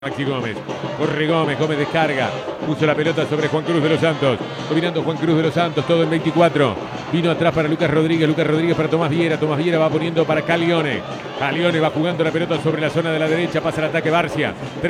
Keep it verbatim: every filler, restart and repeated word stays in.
Maxi Gómez, corre Gómez, Gómez descarga, puso la pelota sobre Juan Cruz de los Santos, dominando Juan Cruz de los Santos, todo en veinticuatro, vino atrás para Lucas Rodríguez, Lucas Rodríguez para Tomás Viera, Tomás Viera va poniendo para Calione, Calione va jugando la pelota sobre la zona de la derecha, pasa el ataque Barcia.